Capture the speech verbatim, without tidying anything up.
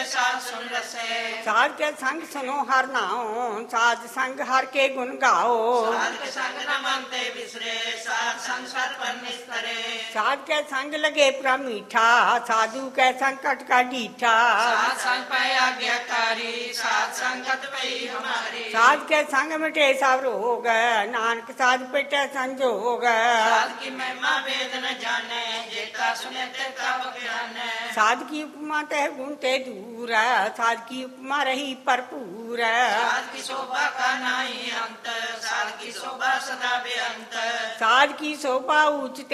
साध सुन रसे। साध के संग सुनो हर नाओ, साध संग हर के गुण गाओ। साध के संग न मानते बिसरे, साध संसार पर निस्तरे। साध के संग लगे पूरा मीठा, साधु के संग कटका डीठा। साध संग पाए आज्ञाकारी, साध संगत पई हमारी। साध के संग मिटे सब रोग, नानक साध पेटे संजोग। साध की महिमा वेद न जाने, जेता सुने तेता बख्याने। साध की उपमा तह गुण ते दूर, साध की उपमा रही भरपूर। साध की शोभा का नाही अंत, साध की शोभा सदा बेअंत। साध की शोभा उच्च